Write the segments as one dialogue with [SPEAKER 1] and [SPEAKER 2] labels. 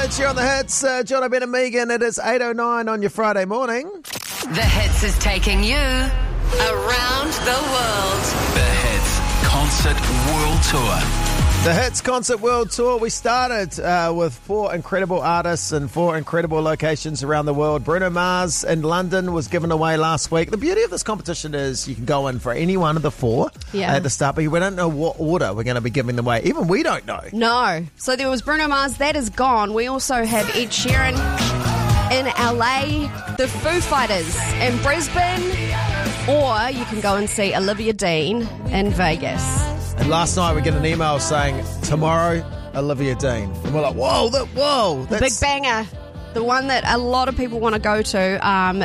[SPEAKER 1] Lynch here on the hits. John Ben and Megan. It is 8:09 on your Friday morning.
[SPEAKER 2] The Hits is taking you around the world.
[SPEAKER 3] The Hits Concert World Tour.
[SPEAKER 1] The Hits Concert World Tour. We started with 4 incredible artists in 4 incredible locations around the world. Bruno Mars in London was given away last week. The beauty of this competition is you can go in for any one of the 4 at the start, but we don't know what order we're going to be giving them away. Even we don't know.
[SPEAKER 4] No. So there was Bruno Mars. That is gone. We also have Ed Sheeran in LA, the Foo Fighters in Brisbane, or you can go and see Olivia Dean in Vegas.
[SPEAKER 1] And last night we get an email saying, tomorrow, Olivia Dean. And we're like, whoa, that's...
[SPEAKER 4] Big banger. The one that a lot of people want to go to.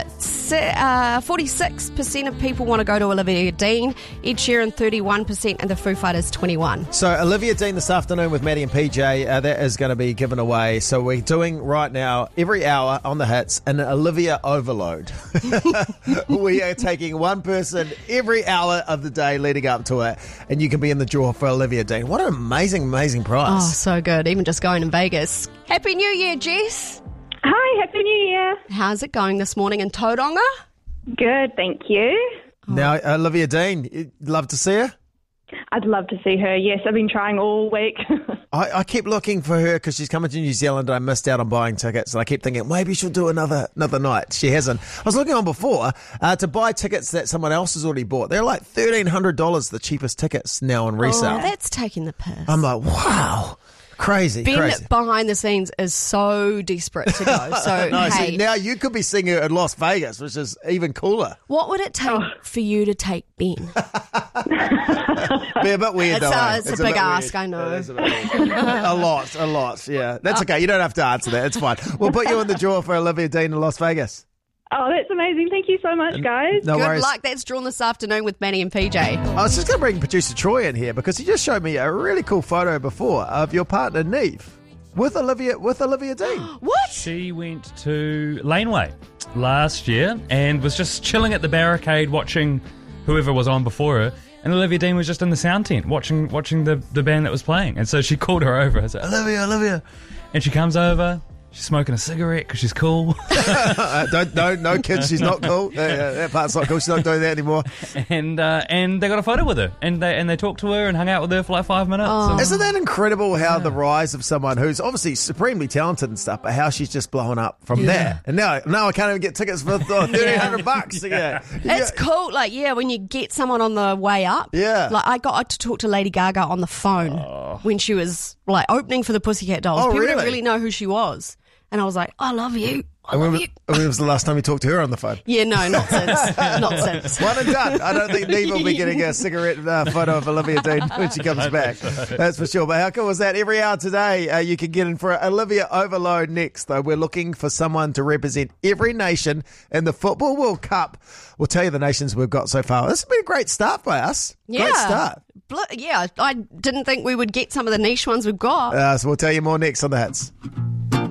[SPEAKER 4] 46% of people want to go to Olivia Dean, Ed Sheeran 31%, and the Foo Fighters 21%.
[SPEAKER 1] So Olivia Dean this afternoon with Maddie and PJ, that is going to be given away. So we're doing right now, every hour on the hits, an Olivia overload. We are taking one person every hour of the day leading up to it, and you can be in the draw for Olivia Dean. What an amazing, amazing prize.
[SPEAKER 4] Oh, so good. Even just going in Vegas. Happy New Year, Jess.
[SPEAKER 5] Hi, Happy New Year.
[SPEAKER 4] How's it going this morning in Tauranga?
[SPEAKER 5] Good, thank you.
[SPEAKER 1] Now, Olivia Dean, you'd love to see her?
[SPEAKER 5] I'd love to see her, yes. I've been trying all week.
[SPEAKER 1] I keep looking for her because she's coming to New Zealand and I missed out on buying tickets. And I keep thinking, maybe she'll do another night. She hasn't. I was looking on before to buy tickets that someone else has already bought. They're like $1,300, the cheapest tickets now on resale.
[SPEAKER 4] Oh, that's taking the piss.
[SPEAKER 1] I'm like, wow. Crazy.
[SPEAKER 4] Ben behind the scenes is so desperate to go. So,
[SPEAKER 1] no,
[SPEAKER 4] hey,
[SPEAKER 1] see, now you could be seeing her in Las Vegas, which is even cooler.
[SPEAKER 4] What would it take for you to take Ben?
[SPEAKER 1] Be a bit weird,
[SPEAKER 4] It's a big ask, I know.
[SPEAKER 1] A lot, yeah. That's okay. You don't have to answer that. It's fine. We'll put you in the draw for Olivia Dean in Las Vegas.
[SPEAKER 5] Oh, that's amazing. Thank you so much, guys.
[SPEAKER 1] No
[SPEAKER 4] Good
[SPEAKER 1] worries.
[SPEAKER 4] luck. That's drawn this afternoon with Manny and PJ.
[SPEAKER 1] I was just going to bring producer Troy in here because he just showed me a really cool photo before of your partner, Neve, with Olivia Dean.
[SPEAKER 4] What?
[SPEAKER 6] She went to Laneway last year and was just chilling at the barricade watching whoever was on before her. And Olivia Dean was just in the sound tent watching the band that was playing. And so she called her over. I said, Olivia. And she comes over. She's smoking a cigarette because she's cool.
[SPEAKER 1] No, kids, she's not cool. That part's not cool. She's not doing that anymore.
[SPEAKER 6] And they got a photo with her. And they talked to her and hung out with her for like 5 minutes.
[SPEAKER 4] Oh.
[SPEAKER 1] Isn't that incredible how the rise of someone who's obviously supremely talented and stuff, but how she's just blown up from there. And now I can't even get tickets for $1,300. Yeah.
[SPEAKER 4] It's cool, when you get someone on the way up.
[SPEAKER 1] Yeah.
[SPEAKER 4] Like, I got to talk to Lady Gaga on the phone when she was, opening for the Pussycat Dolls.
[SPEAKER 1] Oh,
[SPEAKER 4] People
[SPEAKER 1] really?
[SPEAKER 4] didn't really know who she was. And I was like, I love you.
[SPEAKER 1] When was the last time you talked to her on the phone?
[SPEAKER 4] Yeah, no, not since. Not since.
[SPEAKER 1] One and done. I don't think Neve will be getting a cigarette photo of Olivia Dean when she comes back. That's for sure. But how cool was that? Every hour today, you can get in for Olivia Overload next, though. We're looking for someone to represent every nation in the Football World Cup. We'll tell you the nations we've got so far. This has been a great start by us.
[SPEAKER 4] Yeah.
[SPEAKER 1] Great start.
[SPEAKER 4] Yeah, I didn't think we would get some of the niche ones we've got.
[SPEAKER 1] So we'll tell you more next on the Hits.